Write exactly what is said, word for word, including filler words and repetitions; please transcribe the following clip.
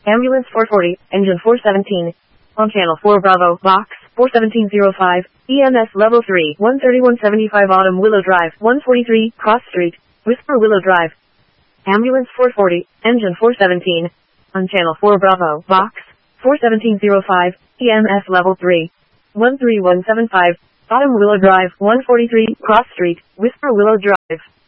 Ambulance four forty, engine four seventeen. On channel four Bravo, box four seventeen oh five, E M S level three, one thirty-one seventy-five Autumn Willow Drive, one forty-three, Cross Street, Whisper Willow Drive. Ambulance four forty, engine four seventeen. On channel four Bravo, box four seventeen oh five, E M S level three, one three one seven five, Autumn Willow Drive, one forty-three, Cross Street, Whisper Willow Drive.